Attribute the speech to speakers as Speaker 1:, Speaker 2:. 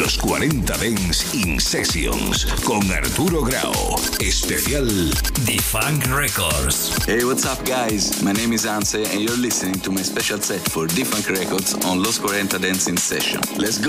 Speaker 1: Los 40 Dance in Sessions con Arturo Grau. Especial D-Funk Records.
Speaker 2: Hey, what's up, guys? My name is Anse, and you're listening to my special set for D-Funk Records on Los 40 Dance in Session. Let's go!